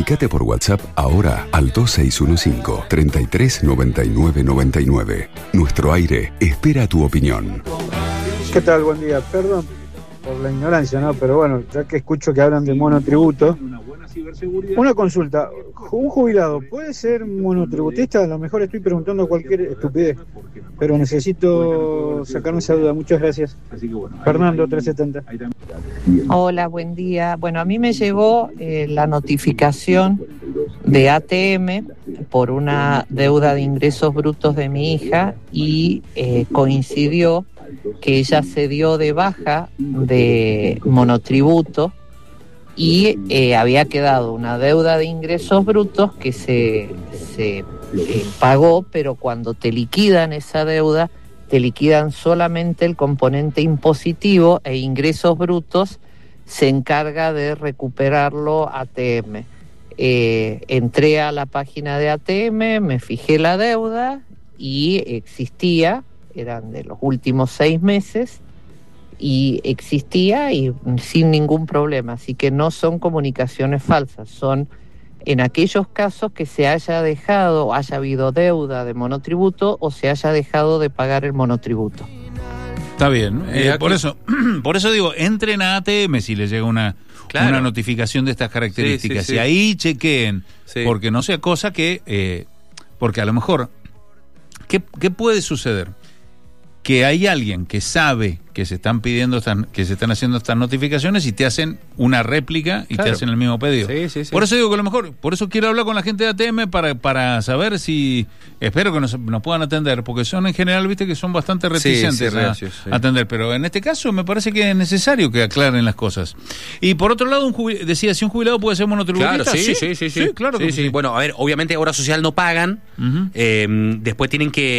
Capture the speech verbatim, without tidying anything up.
Comunicate por WhatsApp ahora al dos seis uno cinco, treinta y tres, noventa y nueve, noventa y nueve. Nuestro aire espera tu opinión. ¿Qué tal? Buen día. Perdón por la ignorancia, ¿no? Pero bueno, ya que escucho que hablan de monotributo, una consulta. ¿Un jubilado puede ser monotributista? A lo mejor estoy preguntando cualquier estupidez, pero necesito sacarme esa duda. Muchas gracias. Fernando, trescientos setenta. Hola, buen día. Bueno, a mí me llegó eh, la notificación de A T M por una deuda de ingresos brutos de mi hija y eh, coincidió que ella se dio de baja de monotributo y eh, había quedado una deuda de ingresos brutos que se, se eh, pagó, pero cuando te liquidan esa deuda, te liquidan solamente el componente impositivo e ingresos brutos se encarga de recuperarlo A T M. Eh, entré a la página de A T M, me fijé la deuda y existía, eran de los últimos seis meses, y existía y sin ningún problema, así que no son comunicaciones falsas, son en aquellos casos que se haya dejado, haya habido deuda de monotributo o se haya dejado de pagar el monotributo. Está bien, eh, por eso por eso digo, entren a A T M si les llega una, claro. una notificación de estas características, sí, sí, sí. Y ahí chequeen, sí. Porque no sea cosa que, eh, porque a lo mejor, ¿qué, qué puede suceder? Que hay alguien que sabe que se están pidiendo, están, que se están haciendo estas notificaciones y te hacen una réplica y claro. Te hacen el mismo pedido. Sí, sí, sí. Por eso digo que a lo mejor, por eso quiero hablar con la gente de A T M para, para saber si, espero que nos, nos puedan atender, porque son en general, viste, que son bastante reticentes sí, sí, a, sí, sí. a atender, pero en este caso me parece que es necesario que aclaren las cosas. Y por otro lado, un jubil, decía, si un jubilado puede ser monotributista. Claro, sí, sí, sí, sí, sí, sí claro. Sí, que sí. Sí. Bueno, a ver, obviamente Obra Social no pagan, uh-huh. eh, después tienen que